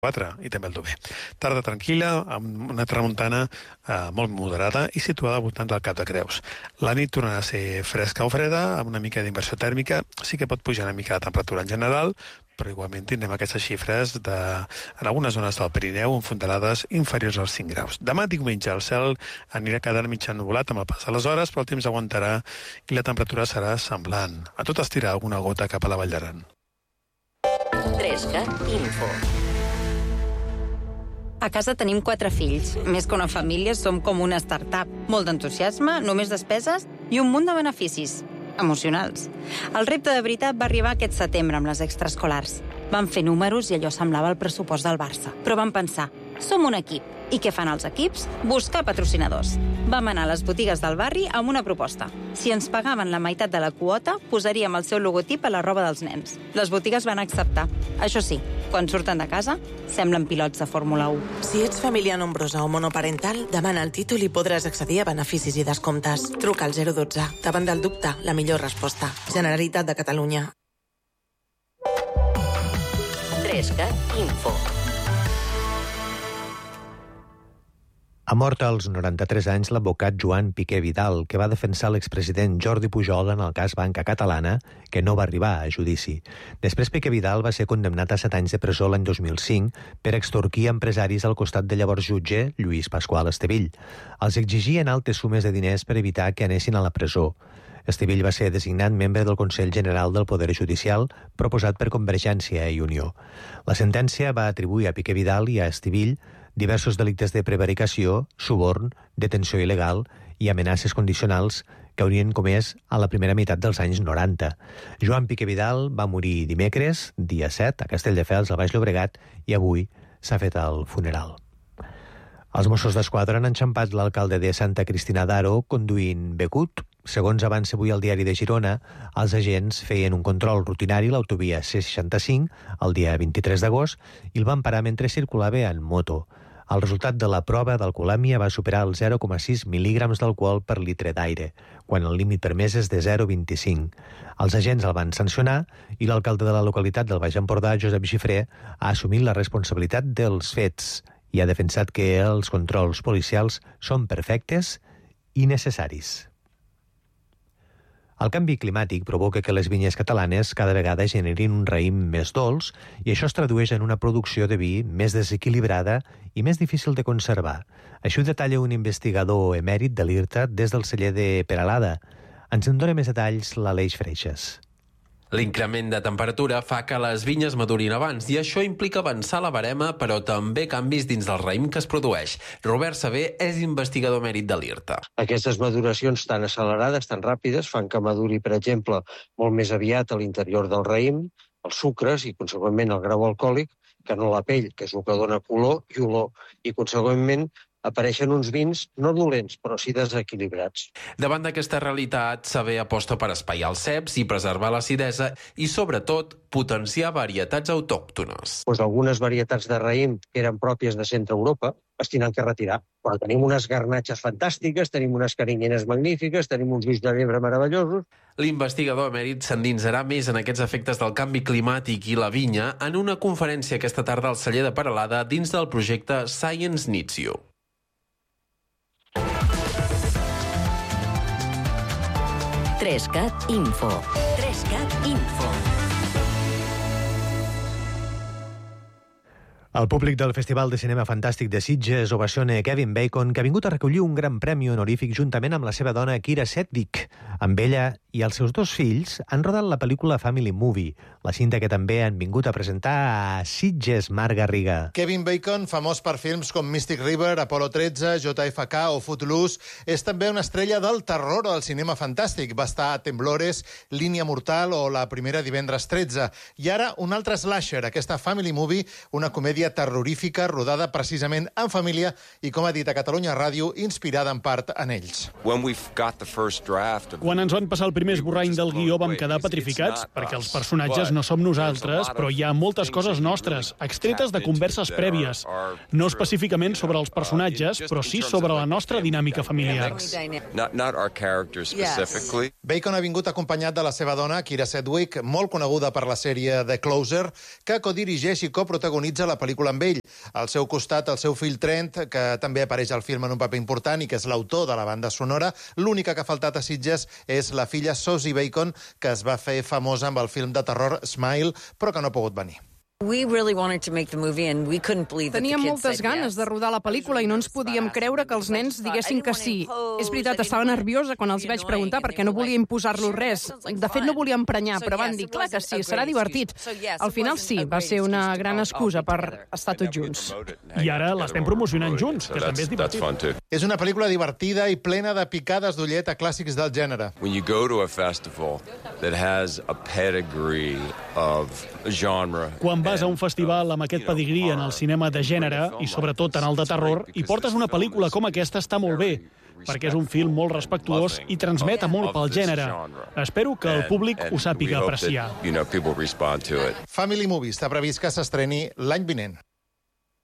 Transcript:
4 i també el Dover. Tarda tranquil·la, amb una tramuntana molt moderada i situada al voltant del Cap de Creus. La nit tornarà a ser fresca o freda, amb una mica d'inversió tèrmica. Sí que pot pujar una mica la temperatura en general, però igualment tindrem aquestes xifres en algunes zones del Pirineu amb fondalades inferiors als 5 graus. Demà diumenge el cel anirà quedant mig ennuvolat amb el pas de les hores, però el temps aguantarà i la temperatura serà semblant. A tot estirar alguna gota cap a la Vall d'Aran. 3CAT Info. A casa tenim 4 fills. Més que una família, som com una startup. Molt d'entusiasme, només despeses i un munt de beneficis emocionals. El repte de veritat va arribar aquest setembre amb les extraescolars. Vam fer números i allò semblava el pressupost del Barça. Però vam pensar, som un equip. I què fan els equips? Buscar patrocinadors. Vam anar a les botigues del barri amb una proposta. Si ens pagaven la meitat de la quota, posaríem el seu logotip a la roba dels nens. Les botigues van acceptar. Això sí, quan surten de casa, semblen pilots de Fórmula 1. Si ets família nombrosa o monoparental, demana el títol i podràs accedir a beneficis i descomptes. Truca al 012. Davant del dubte, la millor resposta. Generalitat de Catalunya. 3CAT Info. Ha mort als 93 anys l'advocat Joan Piqué Vidal, que va defensar l'expresident Jordi Pujol en el cas Banca Catalana, que no va arribar a judici. Després, Piqué Vidal va ser condemnat a 7 anys de presó l'any 2005 per extorquir empresaris al costat de llavors jutge Lluís Pasqual Estevill. Els exigien altes sumes de diners per evitar que anessin a la presó. Estevill va ser designat membre del Consell General del Poder Judicial, proposat per Convergència i Unió. La sentència va atribuir a Piqué Vidal i a Estevill diversos delictes de prevaricació, suborn, detenció il·legal i amenaces condicionals que haurien comès a la primera meitat dels anys 90. Joan Piqué Vidal va morir dimecres, dia 7, a Castelldefels, al Baix Llobregat, i avui s'ha fet el funeral. Els Mossos d'Esquadra han enxampat l'alcalde de Santa Cristina d'Aro conduint begut. Segons avança avui el Diari de Girona, els agents feien un control rutinari a l'autovia C65 el dia 23 d'agost i el van parar mentre circulava en moto. El resultat de la prova d'alcoholèmia va superar els 0,6 mil·lígrams d'alcohol per litre d'aire, quan el límit permès és de 0,25. Els agents el van sancionar i l'alcalde de la localitat del Baix Empordà, Josep Gifré, ha assumit la responsabilitat dels fets i ha defensat que els controls policials són perfectes i necessaris. El canvi climàtic provoca que les vinyes catalanes cada vegada generin un raïm més dolç i això es tradueix en una producció de vi més desequilibrada i més difícil de conservar. Això ho detalla un investigador emèrit de l'IRTA des del celler de Peralada. Ens en dona més detalls l'Aleix Freixas. L'increment de temperatura fa que les vinyes madurin abans i això implica avançar la barema, però també canvis dins del raïm que es produeix. Robert Saber és investigador emèrit de l'IRTA. Aquestes maduracions tan accelerades, tan ràpides, fan que maduri, per exemple, molt més aviat a l'interior del raïm, els sucres i, consegüentment, el grau alcohòlic, que no la pell, que és el que dona color i olor. I, consegüentment, apareixen uns vins no dolents, però sí desequilibrats. Davant d'aquesta realitat, Saber aposta per espaiar els ceps i preservar l'acidesa i, sobretot, potenciar varietats autòctones. Algunes varietats de raïm que eren pròpies de centre Europa es tenen que retirar. Però tenim unes garnatxes fantàstiques, tenim unes carinyenes magnífiques, tenim uns ulls de llebre meravellosos. L'investigador emèrit s'endinsarà més en aquests efectes del canvi climàtic i la vinya en una conferència aquesta tarda al celler de Peralada dins del projecte Science Needs You. 3CAT Info. 3CAT Info. El públic del Festival de Cinema Fantàstic de Sitges ovaciona Kevin Bacon, que ha vingut a recollir un gran premi honorífic juntament amb la seva dona Kira Sedgwick. Amb ella i els seus 2 fills han rodat la pel·lícula Family Movie, la cinta que també han vingut a presentar a Sitges, Marc Garriga. Kevin Bacon, famós per films com Mystic River, Apollo 13, JFK o Footloose, és també una estrella del terror al cinema fantàstic. Va estar a Temblores, Línia Mortal o La primera divendres 13. I ara un altre slasher, aquesta Family Movie, una comèdia terrorífica rodada precisament en família i, com ha dit a Catalunya Ràdio, inspirada en part en ells. Quan ens van passar el primer esborrany del guió vam quedar petrificats, perquè els personatges no som nosaltres, però hi ha moltes coses nostres, extretes de converses prèvies. No específicament sobre els personatges, però sí sobre la nostra dinàmica familiar. Bacon ha vingut acompanyat de la seva dona, Kira Sedgwick, molt coneguda per la sèrie The Closer, que codirigeix i coprotagonitza la pel·lícula pel·lícula amb ell. Al seu costat, el seu fill Trent, que també apareix al film en un paper important i que és l'autor de la banda sonora. L'única que ha faltat a Sitges és la filla Sosie Bacon, que es va fer famosa amb el film de terror Smile, però que no ha pogut venir. Teníem moltes ganes de rodar la pel·lícula i no ens podíem creure que els nens diguessin que sí. És veritat, estava nerviosa quan els vaig preguntar perquè no volia imposar-los res. De fet, no volia emprenyar, però van dir, clar que sí, serà divertit. Al final sí, va ser una gran excusa per estar tots junts. I ara l'estem promocionant junts, que també és divertit. És una pel·lícula divertida i plena de picades d'ullet a clàssics del gènere. When you go to a festival that has a pedigree of genre. Quan vas a un festival amb aquest pedigrí en el cinema de gènere, i sobretot en el de terror, i portes una pel·lícula com aquesta, està molt bé, perquè és un film molt respectuós i transmet molt pel gènere. Espero que el públic ho sàpiga apreciar. Family Movie està previst que s'estreni l'any vinent.